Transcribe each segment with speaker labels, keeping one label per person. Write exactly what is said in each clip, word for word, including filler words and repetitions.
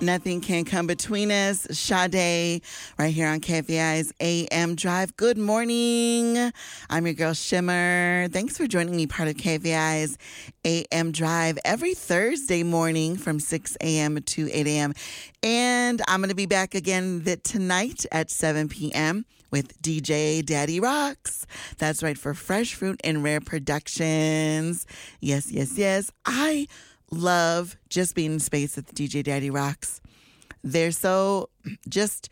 Speaker 1: Nothing can come between us. Sade, right here on K F A I's A M Drive. Good morning. I'm your girl Shimmer. Thanks for joining me, part of K F A I's A M Drive every Thursday morning from six a.m. to eight a.m. And I'm going to be back again that tonight at seven p.m. with D J Daddy Rocks. That's right, for Fresh Fruit and Rare Productions. Yes, yes, yes. I love just being in space with D J Daddy Rocks. They're so just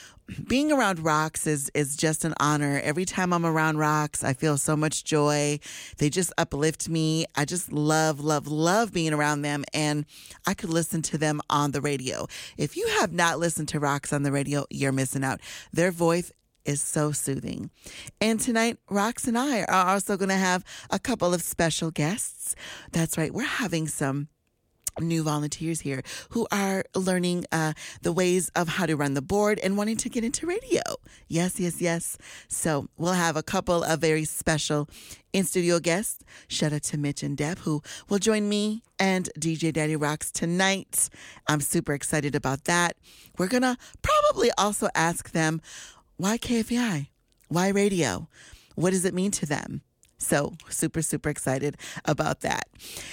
Speaker 1: being around Rocks is is just an honor. Every time I'm around Rocks, I feel so much joy. They just uplift me. I just love, love, love being around them, and I could listen to them on the radio. If you have not listened to Rocks on the radio, you're missing out. Their voice is so soothing. And tonight, Rocks and I are also going to have a couple of special guests. That's right, we're having some new volunteers here who are learning uh, the ways of how to run the board and wanting to get into radio. Yes, yes, yes. So we'll have a couple of very special in-studio guests. Shout out to Mitch and Deb, who will join me and D J Daddy Rocks tonight. I'm super excited about that. We're going to probably also ask them, why K F A I? Why radio? What does it mean to them? So super, super excited about that.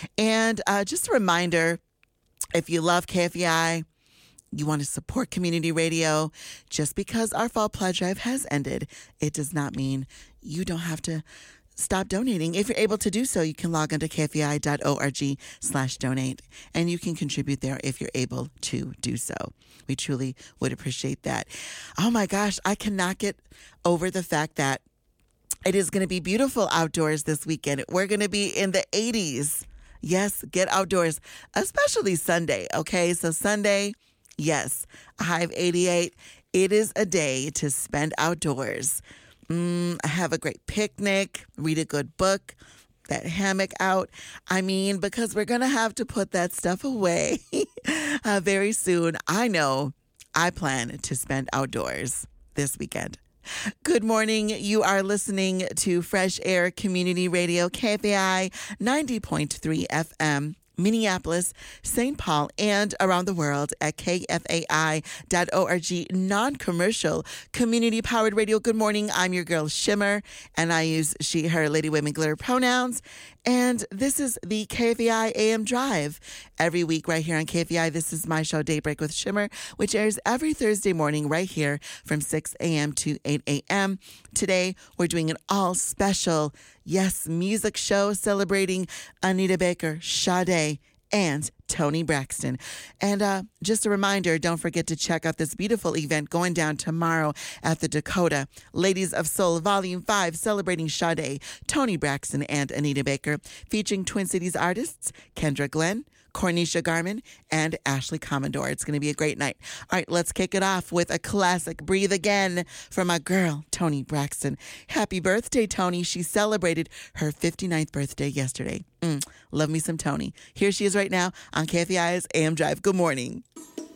Speaker 1: And uh, just a reminder, if you love K F A I, you want to support community radio, just because our fall pledge drive has ended, it does not mean you don't have to stop donating. If you're able to do so, you can log on to kfai.org slash donate, and you can contribute there if you're able to do so. We truly would appreciate that. Oh my gosh, I cannot get over the fact that it is going to be beautiful outdoors this weekend. We're going to be in the eighties. Yes, get outdoors, especially Sunday. Okay, so Sunday, yes, a high of eighty-eight. It is a day to spend outdoors. Mm, have a great picnic, read a good book, that hammock out. I mean, because we're going to have to put that stuff away uh, very soon. I know I plan to spend outdoors this weekend. Good morning. You are listening to Fresh Air Community Radio, K F A I ninety point three F M, Minneapolis, Saint Paul, and around the world at K F A I dot org, non-commercial, community-powered radio. Good morning. I'm your girl, Shimmer, and I use she, her, lady, women, glitter pronouns. And this is the K F A I A M Drive. Every week right here on K F A I, this is my show, Daybreak with Shimmer, which airs every Thursday morning right here from six a.m. to eight a.m. Today, we're doing an all-special, yes, music show celebrating Anita Baker, Sade, and Toni Braxton. And uh, just a reminder, don't forget to check out this beautiful event going down tomorrow at the Dakota. Ladies of Soul Volume five, celebrating Sade, Toni Braxton, and Anita Baker, featuring Twin Cities artists Kendra Glenn, Cornisha Garman, and Ashley Commodore. It's going to be a great night. All right, let's kick it off with a classic, Breathe Again, from my girl, Toni Braxton. Happy birthday, Toni. She celebrated her fifty-ninth birthday yesterday. Mm, love me some Toni. Here she is right now on K F A I's A M Drive. Good morning.